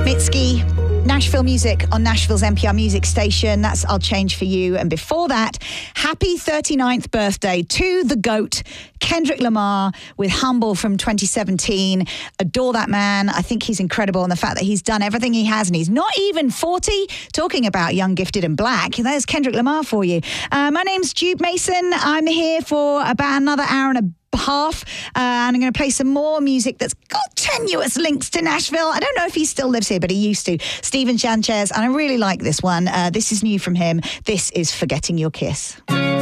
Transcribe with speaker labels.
Speaker 1: Mitski, Nashville Music on Nashville's NPR Music Station. That's I'll Change For You. And before that, happy 39th birthday to the GOAT, Kendrick Lamar, with Humble from 2017. Adore that man. I think he's incredible, and the fact that he's done everything he has and he's not even 40. Talking about young, gifted and black, there's Kendrick Lamar for you. My name's Jude Mason. I'm here for about another hour and a half, and I'm going to play some more music that's got tenuous links to Nashville. I don't know if he still lives here, but he used to. Steven Sanchez, and I really like this one. This is new from him. This is Forgetting Your Kiss.